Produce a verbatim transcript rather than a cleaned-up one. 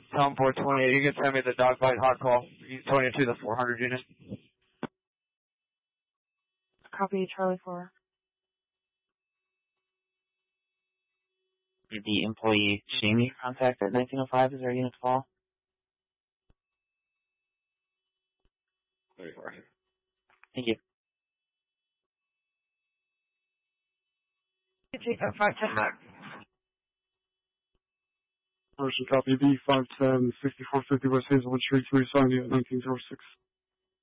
Tom four twenty-eight, you can send me the dog bite hot call. He's twenty-two, the four hundred unit. Copy, Charlie four. Did the employee Shamey contact at nineteen oh five? Is there a unit to call? thirty-four. Thank you. You take that five ten back. Person copy B five ten, sixty-four fifty West Hazelwood Street, to be assigned at nineteen oh six.